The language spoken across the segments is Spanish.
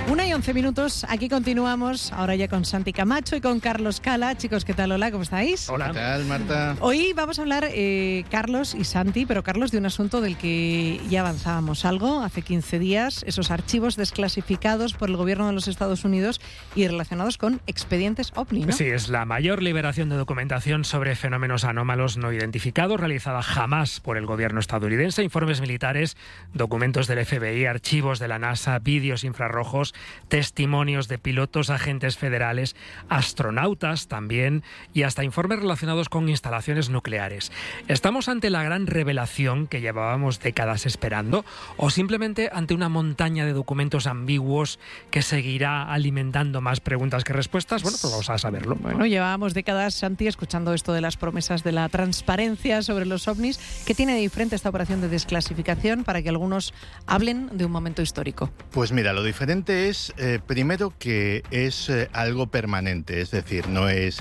1:11, aquí continuamos, ahora ya con Santi Camacho y con Carlos Cala. Chicos, ¿qué tal? Hola, ¿cómo estáis? Hola. ¿Qué tal, Marta? Hoy vamos a hablar, Carlos y Santi, pero Carlos, de un asunto del que ya avanzábamos algo hace 15 días, esos archivos desclasificados por el gobierno de los Estados Unidos y relacionados con expedientes OVNI, ¿no? Sí, es la mayor liberación de documentación sobre fenómenos anómalos no identificados realizada jamás por el gobierno estadounidense. Informes militares, documentos del FBI, archivos de la NASA, vídeos infrarrojos, testimonios de pilotos, agentes federales, astronautas también, y hasta informes relacionados con instalaciones nucleares. ¿Estamos ante la gran revelación que llevábamos décadas esperando o simplemente ante una montaña de documentos ambiguos que seguirá alimentando más preguntas que respuestas? Bueno, pues vamos a saberlo. Bueno, llevábamos décadas, Santi, escuchando esto de las promesas de la transparencia sobre los ovnis. ¿Qué tiene de diferente esta operación de desclasificación para que algunos hablen de un momento histórico? Pues mira, lo diferente es, primero, que es algo permanente, es decir, no es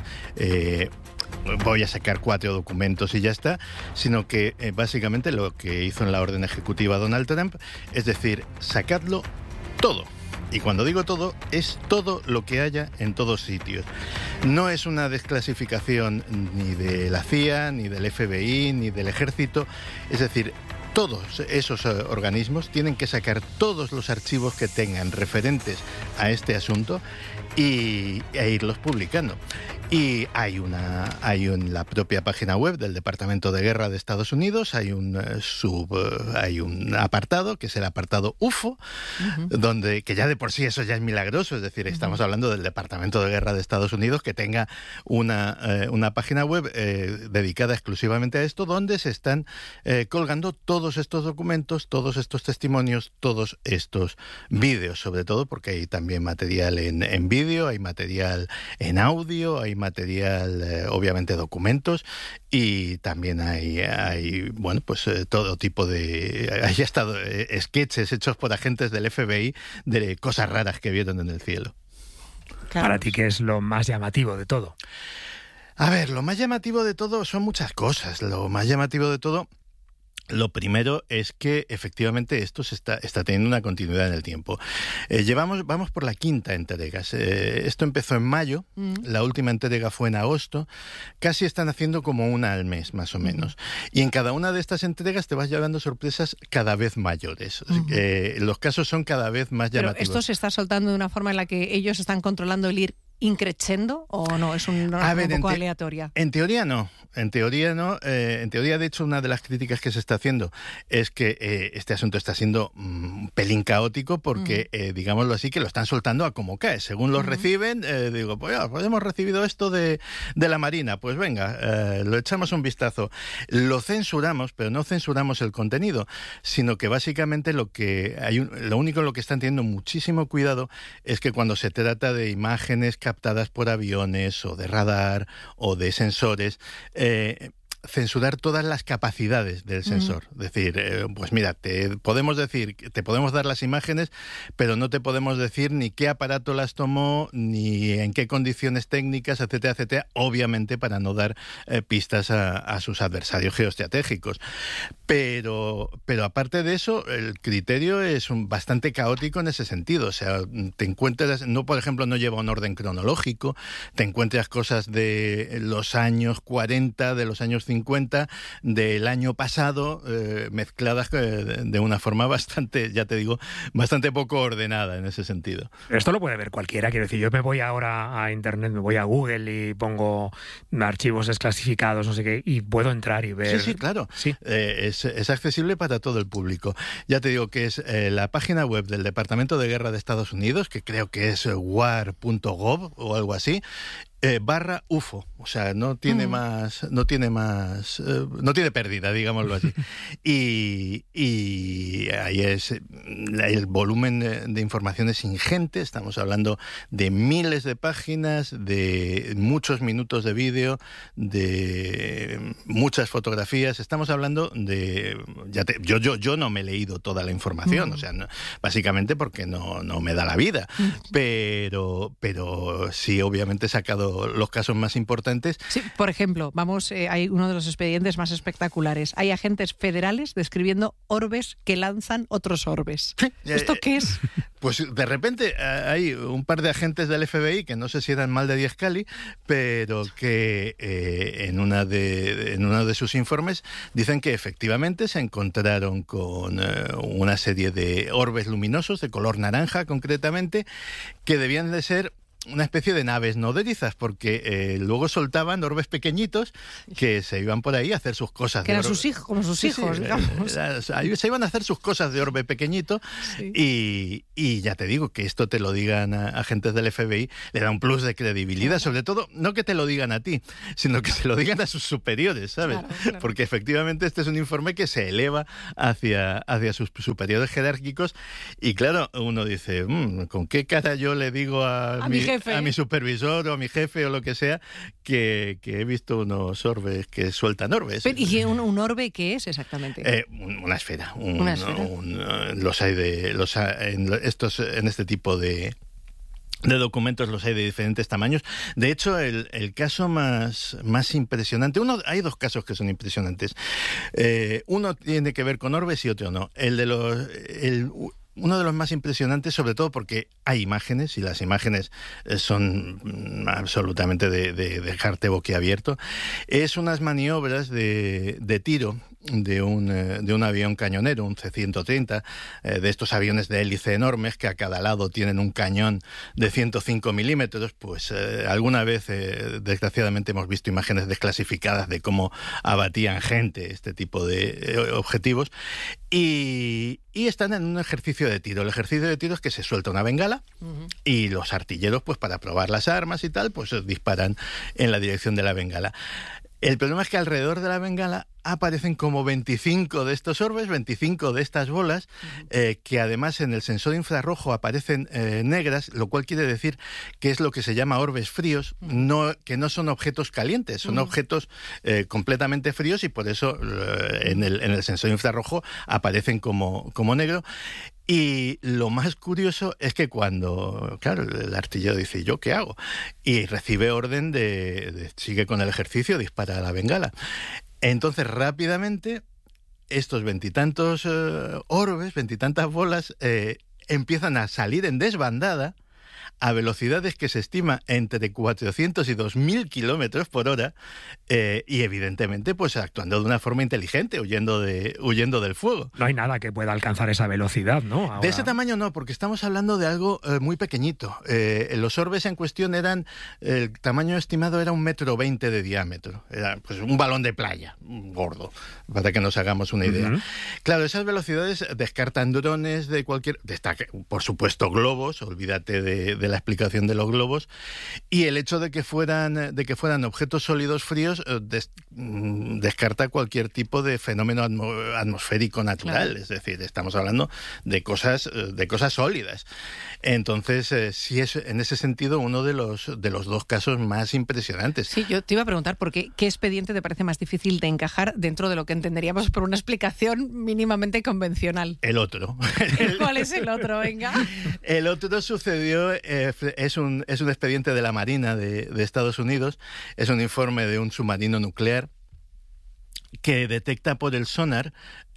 voy a sacar 4 documentos y ya está, sino que básicamente lo que hizo en la orden ejecutiva Donald Trump, es decir, sacadlo todo. Y cuando digo todo, es todo lo que haya en todos sitios. No es una desclasificación ni de la CIA, ni del FBI, ni del Ejército, es decir, todos esos organismos tienen que sacar todos los archivos que tengan referentes a este asunto e irlos publicando. Y hay en la propia página web del Departamento de Guerra de Estados Unidos, hay un apartado, que es el apartado UFO, donde, que ya de por sí eso ya es milagroso, es decir, estamos hablando del Departamento de Guerra de Estados Unidos, que tenga una página web dedicada exclusivamente a esto, donde se están colgando todos estos documentos, todos estos testimonios, todos estos vídeos, sobre todo porque hay también material en vídeo, hay material en audio, hay material, obviamente documentos, y también hay bueno, pues todo tipo de... Hay estado sketches hechos por agentes del FBI de cosas raras que vieron en el cielo. Claro. Para ti, ¿qué es lo más llamativo de todo? A ver, lo más llamativo de todo son muchas cosas. Lo más llamativo de todo... Lo primero es que efectivamente esto está teniendo una continuidad en el tiempo. Vamos por la 5ª entrega. Esto empezó en mayo, la última entrega fue en agosto. Casi están haciendo como una al mes, más o menos. Y en cada una de estas entregas te vas llevando sorpresas cada vez mayores. Los casos son cada vez más llamativos. ¿Pero esto se está soltando de una forma en la que ellos están controlando el ir increchendo o no? ¿Es un poco aleatoria? En teoría no. En teoría no. En teoría, de hecho, una de las críticas que se está haciendo es que este asunto está siendo un pelín caótico porque, digámoslo así, que lo están soltando a como cae. Según los reciben, digo, pues hemos recibido esto de la Marina, pues venga, lo echamos un vistazo. Lo censuramos, pero no censuramos el contenido, sino que básicamente lo único en lo que están teniendo muchísimo cuidado es que cuando se trata de imágenes captadas por aviones o de radar o de sensores, censurar todas las capacidades del sensor. Es decir, pues mira, te podemos dar las imágenes, pero no te podemos decir ni qué aparato las tomó, ni en qué condiciones técnicas, etcétera, etcétera, obviamente para no dar pistas a sus adversarios geoestratégicos. Pero aparte de eso, el criterio es bastante caótico en ese sentido. O sea, te encuentras, por ejemplo, no lleva un orden cronológico, te encuentras cosas de los años 40, de los años 50, del año pasado, mezcladas de una forma bastante, ya te digo, bastante poco ordenada en ese sentido. Esto lo puede ver cualquiera, quiero decir, yo me voy ahora a Internet, me voy a Google y pongo archivos desclasificados, no sé qué, y puedo entrar y ver... Sí, claro. Sí. Es accesible para todo el público. Ya te digo que es la página web del Departamento de Guerra de Estados Unidos, que creo que es war.gov o algo así, /UFO, o sea, no tiene pérdida, digámoslo así. Y ahí el volumen de información es ingente, estamos hablando de miles de páginas, de muchos minutos de vídeo, de muchas fotografías, estamos hablando de... Yo no me he leído toda la información, o sea, básicamente porque no me da la vida, pero sí, obviamente he sacado los casos más importantes. Sí, por ejemplo, hay uno de los expedientes más espectaculares. Hay agentes federales describiendo orbes que lanzan otros orbes. ¿Esto qué es? Pues de repente hay un par de agentes del FBI, que no sé si eran mal de 10 Cali, pero que en uno de sus informes dicen que efectivamente se encontraron con una serie de orbes luminosos de color naranja, concretamente, que debían de ser una especie de naves nodrizas, porque luego soltaban orbes pequeñitos que se iban por ahí a hacer sus cosas. Que eran sus hijos, como sus hijos, digamos. Ahí se iban a hacer sus cosas de orbe pequeñito, sí. Y ya te digo, que esto te lo digan a agentes del FBI, le da un plus de credibilidad, sobre todo, no que te lo digan a ti, sino que se lo digan a sus superiores, ¿sabes? Claro. Porque efectivamente este es un informe que se eleva hacia sus superiores jerárquicos, y claro, uno dice, ¿con qué cara yo le digo a mi jefe, a mi supervisor o a mi jefe o lo que sea, que he visto unos orbes que sueltan orbes? Pero, ¿y un orbe qué es exactamente? Una esfera. Una esfera. En este tipo de documentos los hay de diferentes tamaños. De hecho, el caso más impresionante... hay dos casos que son impresionantes. Uno tiene que ver con orbes y otro no. Uno de los más impresionantes, sobre todo porque hay imágenes, y las imágenes son absolutamente de dejarte boquiabierto, es unas maniobras de tiro de un avión cañonero, un C-130, de estos aviones de hélice enormes que a cada lado tienen un cañón de 105 milímetros. Pues alguna vez, desgraciadamente, hemos visto imágenes desclasificadas de cómo abatían gente este tipo de objetivos, y están en un ejercicio de tiro. El ejercicio de tiro es que se suelta una bengala y los artilleros, pues para probar las armas y tal, pues disparan en la dirección de la bengala. El problema es que alrededor de la bengala aparecen como 25 de estos orbes, 25 de estas bolas, que además en el sensor infrarrojo aparecen negras, lo cual quiere decir que es lo que se llama orbes fríos, que no son objetos calientes, son objetos completamente fríos, y por eso en el sensor infrarrojo aparecen como negro. Y lo más curioso es que cuando, claro, el artillero dice, ¿yo qué hago? Y recibe orden de sigue con el ejercicio, dispara a la bengala. Entonces, rápidamente, estos veintitantos orbes, veintitantas bolas, empiezan a salir en desbandada a velocidades que se estima entre 400 y 2.000 kilómetros por hora, y evidentemente pues actuando de una forma inteligente, huyendo del fuego. No hay nada que pueda alcanzar esa velocidad, ¿no? Ahora... De ese tamaño no, porque estamos hablando de algo muy pequeñito. Los orbes en cuestión el tamaño estimado era 1,20 m de diámetro. Era pues un balón de playa, gordo, para que nos hagamos una idea. Claro, esas velocidades descartan drones de cualquier... por supuesto, globos, olvídate de la explicación de los globos, y el hecho de que fueran objetos sólidos fríos descarta cualquier tipo de fenómeno atmosférico natural. Claro. Es decir, estamos hablando de cosas sólidas. Entonces, sí es en ese sentido uno de los dos casos más impresionantes. Sí, yo te iba a preguntar qué expediente te parece más difícil de encajar dentro de lo que entenderíamos por una explicación mínimamente convencional. El otro. ¿Cuál es el otro? Venga. El otro sucedió, es un expediente de la Marina de Estados Unidos, es un informe de un submarino nuclear que detecta por el sonar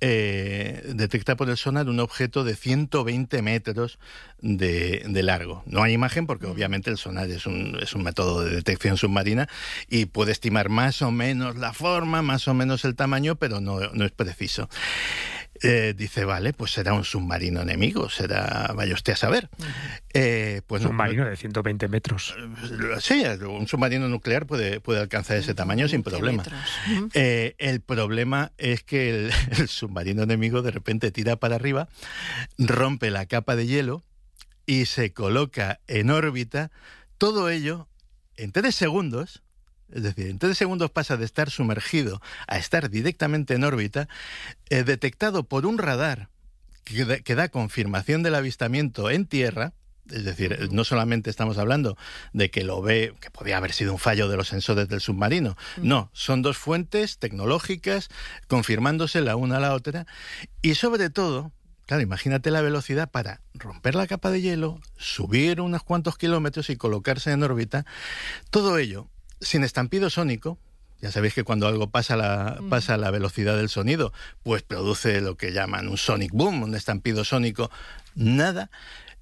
un objeto de 120 metros de largo. No hay imagen porque obviamente el sonar es un método de detección submarina y puede estimar más o menos la forma, más o menos el tamaño, pero no es preciso. Dice, vale, pues será un submarino enemigo, vaya usted a saber. Pues submarino de 120 metros. Sí, un submarino nuclear puede alcanzar ese tamaño sin problema. El problema es que el submarino enemigo de repente tira para arriba, rompe la capa de hielo y se coloca en órbita, todo ello en 3 segundos. Es decir, en 3 segundos pasa de estar sumergido a estar directamente en órbita, detectado por un radar que da confirmación del avistamiento en tierra. Es decir, no solamente estamos hablando de que lo ve, que podía haber sido un fallo de los sensores del submarino. No, son 2 fuentes tecnológicas confirmándose la una a la otra. Y sobre todo, claro, imagínate la velocidad para romper la capa de hielo, subir unos cuantos kilómetros y colocarse en órbita. Todo ello sin estampido sónico. Ya sabéis que cuando algo pasa a la velocidad del sonido, pues produce lo que llaman un sonic boom, un estampido sónico. Nada.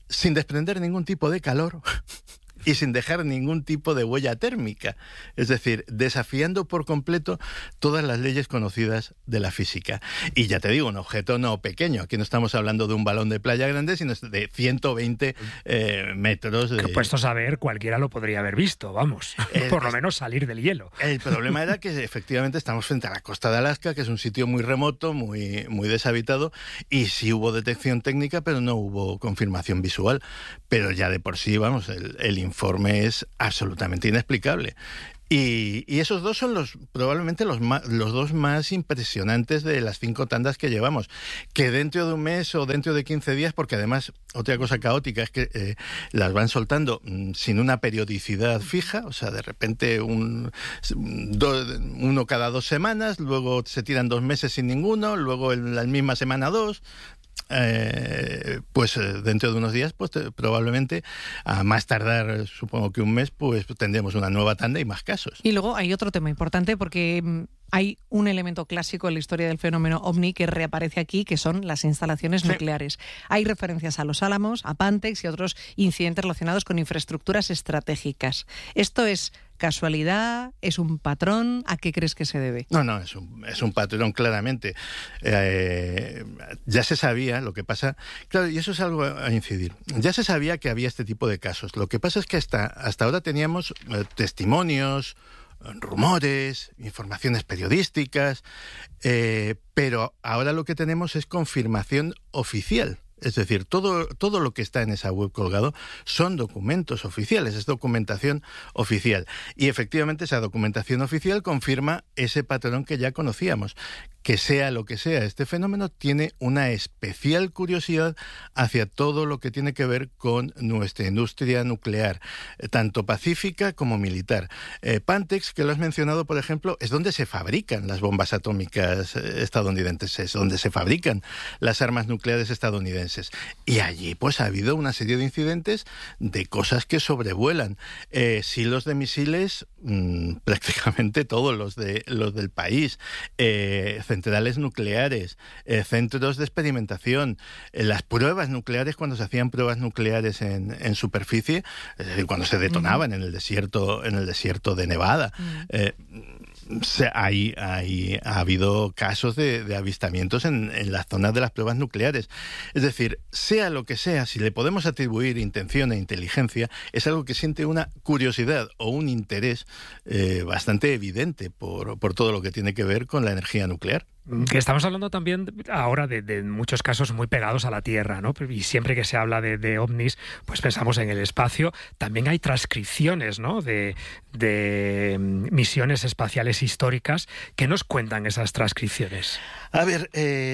sin desprender ningún tipo de calor y sin dejar ningún tipo de huella térmica. Es decir, desafiando por completo todas las leyes conocidas de la física. Y ya te digo, un objeto no pequeño. Aquí no estamos hablando de un balón de playa grande, sino de 120 metros. Que puestos a ver, cualquiera lo podría haber visto, vamos. Por lo menos salir del hielo. El problema era que efectivamente estamos frente a la costa de Alaska, que es un sitio muy remoto, muy deshabitado, y sí hubo detección técnica, pero no hubo confirmación visual. Pero ya de por sí, vamos, el informe es absolutamente inexplicable. Y esos dos son probablemente los dos más impresionantes de las 5 tandas que llevamos. Que dentro de un mes o dentro de 15 días, porque además otra cosa caótica es que las van soltando sin una periodicidad fija, o sea, de repente uno cada 2 semanas, luego se tiran 2 meses sin ninguno, luego en la misma semana 2... pues dentro de unos días, pues probablemente a más tardar, supongo que un mes, pues tendremos una nueva tanda y más casos. Y luego hay otro tema importante porque hay un elemento clásico en la historia del fenómeno OVNI que reaparece aquí, que son las instalaciones nucleares. Hay referencias a Los Álamos, a Pantex y otros incidentes relacionados con infraestructuras estratégicas. ¿Esto es casualidad? ¿Es un patrón? ¿A qué crees que se debe? No, es un patrón claramente. Ya se sabía, lo que pasa... Claro, y eso es algo a incidir. Ya se sabía que había este tipo de casos. Lo que pasa es que hasta ahora teníamos testimonios, rumores, informaciones periodísticas, pero ahora lo que tenemos es confirmación oficial. Es decir, todo lo que está en esa web colgado son documentos oficiales, es documentación oficial. Y efectivamente esa documentación oficial confirma ese patrón que ya conocíamos. Que sea lo que sea, este fenómeno tiene una especial curiosidad hacia todo lo que tiene que ver con nuestra industria nuclear, tanto pacífica como militar. Pantex, que lo has mencionado, por ejemplo, es donde se fabrican las bombas atómicas estadounidenses, es donde se fabrican las armas nucleares estadounidenses. Y allí pues ha habido una serie de incidentes de cosas que sobrevuelan. Silos de misiles, prácticamente todos los del país, centrales nucleares, centros de experimentación, las pruebas nucleares cuando se hacían pruebas nucleares en superficie, es decir, cuando se detonaban en el desierto de Nevada. Ha habido casos de avistamientos en las zonas de las pruebas nucleares. Es decir, sea lo que sea, si le podemos atribuir intención e inteligencia, es algo que siente una curiosidad o un interés bastante evidente por todo lo que tiene que ver con la energía nuclear. Que estamos hablando también ahora de muchos casos muy pegados a la Tierra, ¿no? Y siempre que se habla de ovnis, pues pensamos en el espacio. También hay transcripciones, ¿no? de misiones espaciales históricas. ¿Qué nos cuentan esas transcripciones? A ver,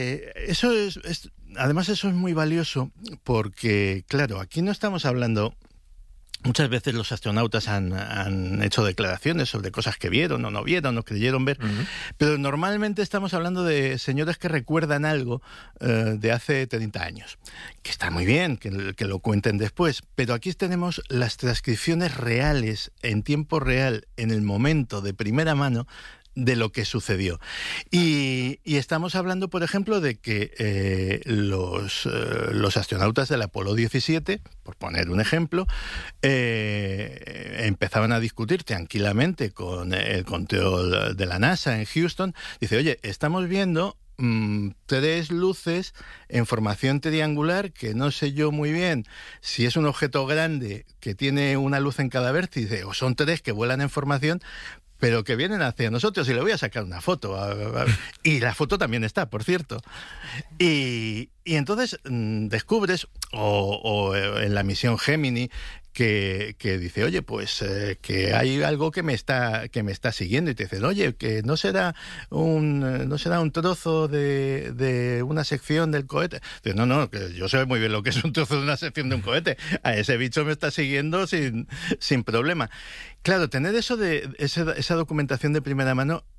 además eso es muy valioso porque, claro, aquí no estamos hablando... Muchas veces los astronautas han hecho declaraciones sobre cosas que vieron o no vieron o creyeron ver, pero normalmente estamos hablando de señores que recuerdan algo de hace 30 años, que está muy bien que lo cuenten después, pero aquí tenemos las transcripciones reales, en tiempo real, en el momento, de primera mano, de lo que sucedió. Y estamos hablando, por ejemplo, de que los astronautas del Apolo 17, por poner un ejemplo, empezaban a discutir tranquilamente con el control de la NASA en Houston. Dice, oye, estamos viendo 3 luces en formación triangular que no sé yo muy bien si es un objeto grande que tiene una luz en cada vértice o son 3 que vuelan en formación, pero que vienen hacia nosotros, y le voy a sacar una foto. Y la foto también está, por cierto. Y entonces descubres, o en la misión Gemini, que dice, oye, pues que hay algo que me está siguiendo, y te dicen, oye, que no será un trozo de una sección del cohete. Dice, no, que yo sé muy bien lo que es un trozo de una sección de un cohete. A ese bicho me está siguiendo sin problema. Claro, tener eso esa documentación de primera mano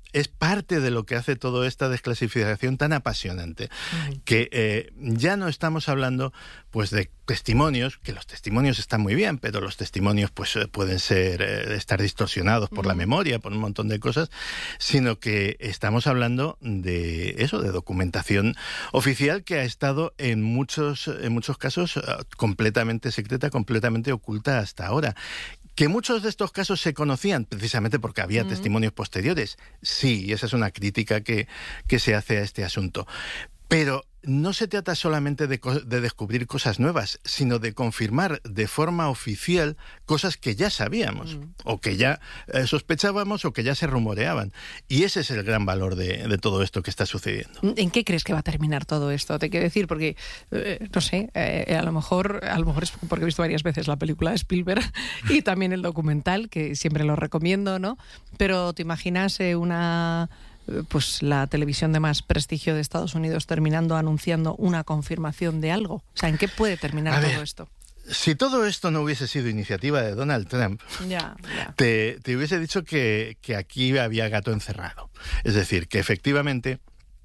es parte de lo que hace toda esta desclasificación tan apasionante, que ya no estamos hablando pues de testimonios, que los testimonios están muy bien, pero los testimonios pues pueden estar distorsionados por la memoria, por un montón de cosas, sino que estamos hablando de eso, de documentación oficial que ha estado en muchos casos completamente secreta, completamente oculta hasta ahora. ¿Que muchos de estos casos se conocían precisamente porque había testimonios posteriores? Sí, y esa es una crítica que se hace a este asunto. Pero no se trata solamente de descubrir cosas nuevas, sino de confirmar de forma oficial cosas que ya sabíamos, o que ya sospechábamos, o que ya se rumoreaban. Y ese es el gran valor de todo esto que está sucediendo. ¿En qué crees que va a terminar todo esto? Te quiero decir, porque, no sé, a lo mejor es porque he visto varias veces la película de Spielberg y también el documental, que siempre lo recomiendo, ¿no? Pero ¿te imaginas pues la televisión de más prestigio de Estados Unidos terminando anunciando una confirmación de algo? O sea, ¿en qué puede terminar todo esto? Si todo esto no hubiese sido iniciativa de Donald Trump, te hubiese dicho que aquí había gato encerrado. Es decir, que efectivamente,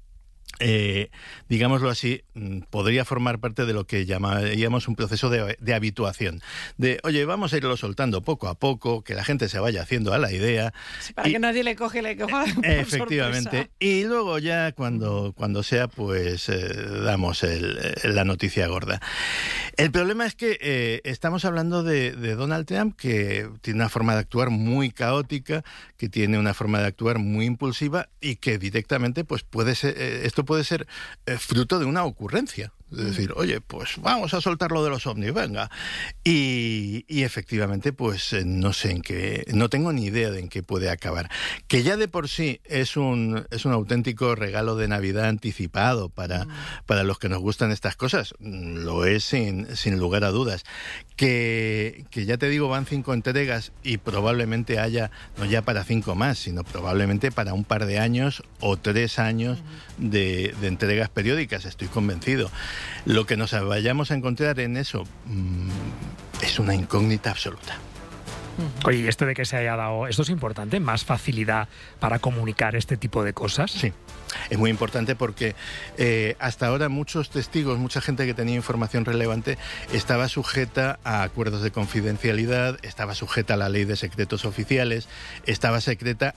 digámoslo así, podría formar parte de lo que llamaríamos un proceso de habituación. De, oye, vamos a irlo soltando poco a poco, que la gente se vaya haciendo a la idea. Sí, para que nadie le coja por efectivamente. Sorpresa. Y luego ya cuando sea, pues damos la noticia gorda. El problema es que estamos hablando de Donald Trump, que tiene una forma de actuar muy caótica, que tiene una forma de actuar muy impulsiva y que directamente pues esto puede ser fruto de una ocurrencia. Es decir, oye, pues vamos a soltar lo de los ovnis, venga. Y efectivamente, pues no sé no tengo ni idea de en qué puede acabar. Que ya de por sí es un auténtico regalo de Navidad anticipado para los que nos gustan estas cosas. Lo es sin lugar a dudas. Que ya te digo, van 5 entregas y probablemente haya, no ya para 5 más, sino probablemente para un par de años o 3 años de entregas periódicas, estoy convencido. Lo que nos vayamos a encontrar en eso es una incógnita absoluta. Oye, esto de que se haya dado, esto es importante, más facilidad para comunicar este tipo de cosas. Sí, es muy importante porque hasta ahora muchos testigos, mucha gente que tenía información relevante estaba sujeta a acuerdos de confidencialidad, estaba sujeta a la ley de secretos oficiales, estaba sujeta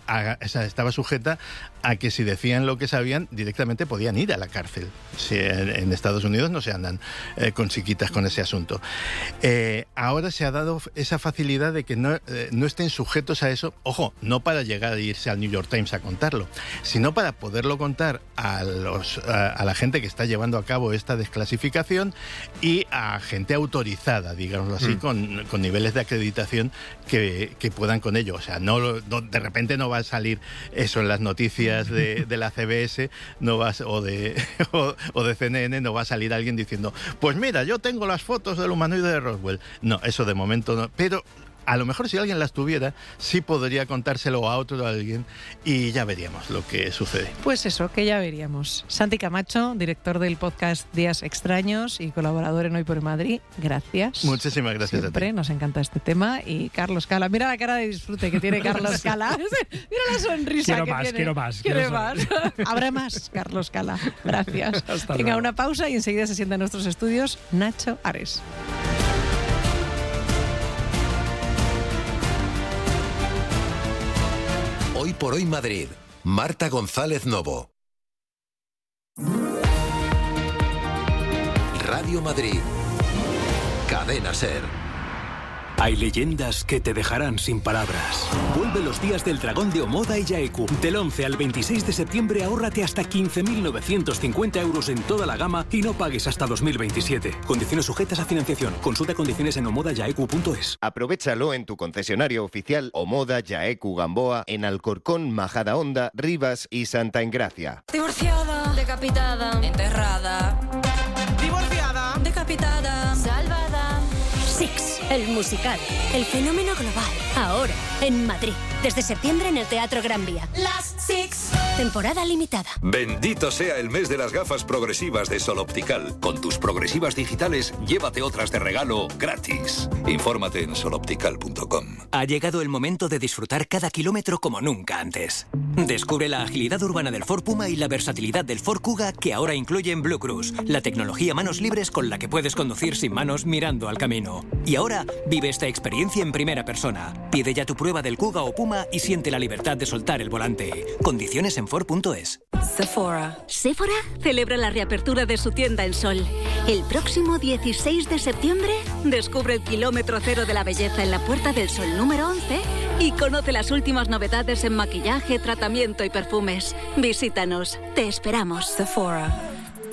a que si decían lo que sabían, directamente podían ir a la cárcel. Si en Estados Unidos no se andan con chiquitas con ese asunto. Ahora se ha dado esa facilidad de que no estén sujetos a eso, ojo, no para llegar a irse al New York Times a contarlo, sino para poderlo contar a la gente que está llevando a cabo esta desclasificación y a gente autorizada, digámoslo así, con niveles de acreditación que puedan con ello. O sea, de repente no va a salir eso en las noticias de la CBS o de CNN, no va a salir alguien diciendo, pues mira, yo tengo las fotos del humanoide de Roswell. No, eso de momento no, pero a lo mejor si alguien las tuviera, sí podría contárselo a otro alguien y ya veríamos lo que sucede. Pues eso, que ya veríamos. Santi Camacho, director del podcast Días Extraños y colaborador en Hoy por Madrid, gracias. Muchísimas gracias. Siempre a ti. Nos encanta este tema. Y Carlos Cala, mira la cara de disfrute que tiene Carlos Cala. Mira la sonrisa que tiene. Quiero más. Habrá más, Carlos Cala. Gracias. Venga, luego. Una pausa y enseguida se sienta en nuestros estudios Nacho Ares. Hoy por Hoy Madrid, Marta González Novo. Radio Madrid, Cadena SER. Hay leyendas que te dejarán sin palabras. Vuelve los días del dragón de Omoda y Yaeku. Del 11 al 26 de septiembre ahórrate hasta 15.950 euros en toda la gama y no pagues hasta 2027. Condiciones sujetas a financiación. Consulta condiciones en omodayaeku.es. Aprovechalo en tu concesionario oficial Omoda, Yaeku, Gamboa, en Alcorcón, Majadahonda, Rivas y Santa Engracia. Divorciada, decapitada, enterrada. Divorciada, decapitada, salvada. Six, el musical, el fenómeno global, ahora en Madrid, desde septiembre en el Teatro Gran Vía. Las Six. Temporada limitada. Bendito sea el mes de las gafas progresivas de Sol Optical. Con tus progresivas digitales, llévate otras de regalo gratis. Infórmate en soloptical.com. Ha llegado el momento de disfrutar cada kilómetro como nunca antes. Descubre la agilidad urbana del Ford Puma y la versatilidad del Ford Kuga, que ahora incluyen Blue Cruise, la tecnología manos libres con la que puedes conducir sin manos mirando al camino. Y ahora vive esta experiencia en primera persona. Pide ya tu prueba del Kuga o Puma y siente la libertad de soltar el volante. Condiciones en Ford.es. Sephora celebra la reapertura de su tienda en Sol. El próximo 16 de septiembre descubre el kilómetro cero de la belleza en la Puerta del Sol número 11 y conoce las últimas novedades en maquillaje, tratamiento y perfumes. Visítanos. Te esperamos. Sephora.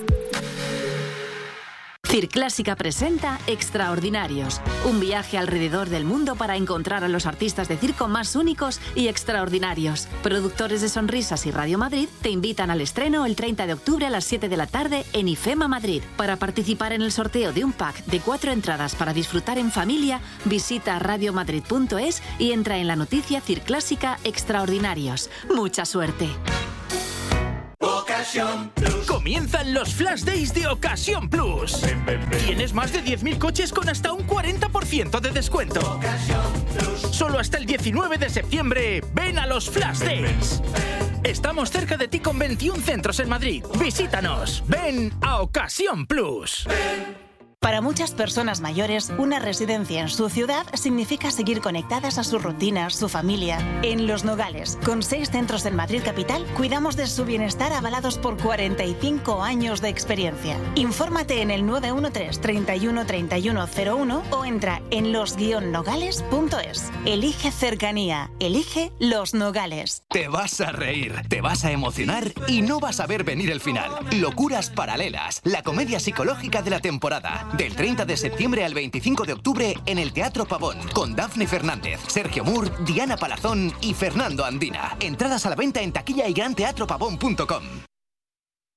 Circlásica presenta Extraordinarios, un viaje alrededor del mundo para encontrar a los artistas de circo más únicos y extraordinarios. Productores de Sonrisas y Radio Madrid te invitan al estreno el 30 de octubre a las 7 de la tarde en IFEMA Madrid. Para participar en el sorteo de un pack de 4 entradas para disfrutar en familia, visita radiomadrid.es y entra en la noticia Circlásica Extraordinarios. ¡Mucha suerte! Comienzan los Flash Days de Ocasión Plus. Tienes más de 10.000 coches con hasta un 40% de descuento. Solo hasta el 19 de septiembre, ven a los Flash Days. Estamos cerca de ti con 21 centros en Madrid. Visítanos. Ven a Ocasión Plus. Para muchas personas mayores, una residencia en su ciudad significa seguir conectadas a sus rutinas, su familia. En Los Nogales, con 6 centros en Madrid capital, cuidamos de su bienestar avalados por 45 años de experiencia. Infórmate en el 913 31 31 01 o entra en los-nogales.es. Elige cercanía, elige Los Nogales. Te vas a reír, te vas a emocionar y no vas a ver venir el final. Locuras Paralelas, la comedia psicológica de la temporada. Del 30 de septiembre al 25 de octubre en el Teatro Pavón, con Dafne Fernández, Sergio Moore, Diana Palazón y Fernando Andina. Entradas a la venta en taquilla y granteatropavón.com.